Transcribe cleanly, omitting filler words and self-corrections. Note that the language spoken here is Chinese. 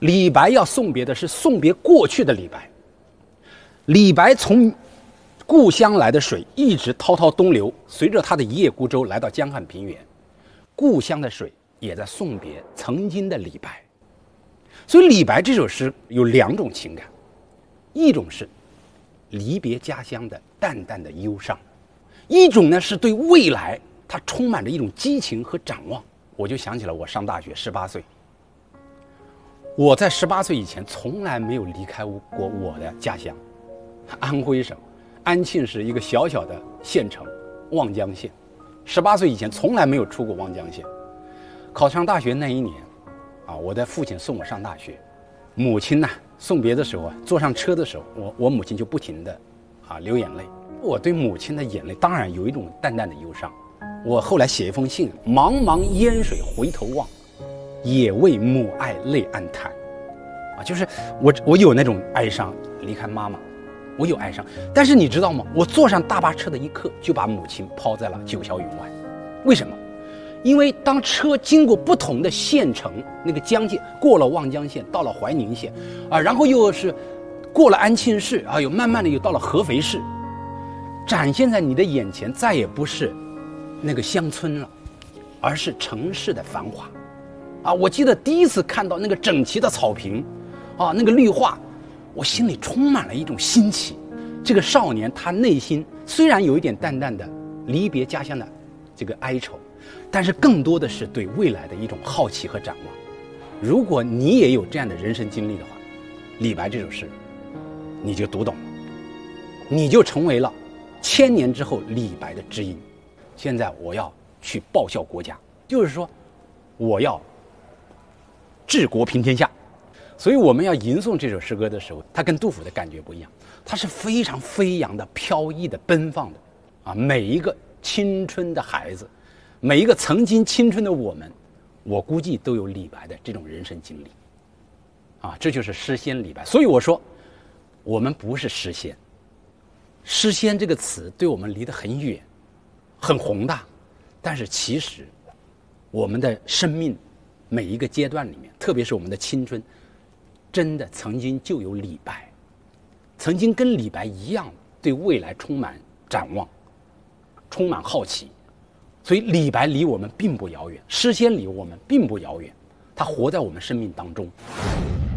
李白要送别的是送别过去的李白。李白从故乡来的水一直滔滔东流，随着他的一叶孤舟来到江汉平原，故乡的水也在送别曾经的李白。所以李白这首诗有两种情感，一种是离别家乡的淡淡的忧伤，一种呢是对未来他充满着一种激情和展望。我就想起了我上大学18岁，我在18岁以前从来没有离开过我的家乡，安徽省安庆市一个小小的县城望江县。18岁以前从来没有出过望江县。考上大学那一年我的父亲送我上大学，母亲呢送别的时候坐上车的时候，我母亲就不停的流眼泪。我对母亲的眼泪当然有一种淡淡的忧伤。我后来写一封信，茫茫烟水回头望，也为母爱泪暗弹。就是我有那种哀伤，离开妈妈，我有哀伤。但是你知道吗？我坐上大巴车的一刻，就把母亲抛在了九霄云外。为什么？因为当车经过不同的县城，那个疆界，过了望江县，到了怀宁县，然后又是过了安庆市，又慢慢的又到了合肥市，展现在你的眼前再也不是那个乡村了，而是城市的繁华。我记得第一次看到那个整齐的草坪，那个绿化，我心里充满了一种新奇。这个少年他内心虽然有一点淡淡的离别家乡的这个哀愁，但是更多的是对未来的一种好奇和展望。如果你也有这样的人生经历的话，李白这首诗你就读懂了，你就成为了1000年之后李白的知音。现在我要去报效国家，就是说我要治国平天下。所以我们要吟诵这首诗歌的时候，它跟杜甫的感觉不一样，它是非常飞扬的、飘逸的、奔放的。每一个青春的孩子，每一个曾经青春的我估计都有李白的这种人生经历。这就是诗仙李白。所以我说我们不是诗仙，诗仙这个词对我们离得很远，很宏大，但是其实我们的生命每一个阶段里面，特别是我们的青春，真的曾经就有李白，曾经跟李白一样对未来充满展望，充满好奇。所以李白离我们并不遥远，诗仙离我们并不遥远，他活在我们生命当中。